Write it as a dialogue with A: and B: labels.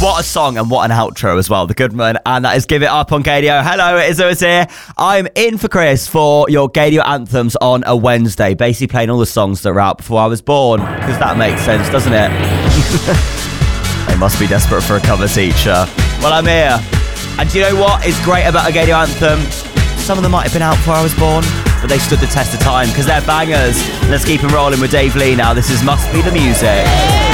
A: What a song and what an outro as well. The Goodman, and that is Give It Up on Gaydio. Hello, Izzo is here. I'm in for Chris for your Gaydio anthems on a Wednesday, basically playing all the songs that were out before I was born, because that makes sense, doesn't it? They must be desperate for a cover teacher. Well, I'm here. And do you know what is great about a Gaydio anthem? Some of them might have been out before I was born, but they stood the test of time because they're bangers. Let's keep them rolling with Dave Lee now. This is Must Be the Music.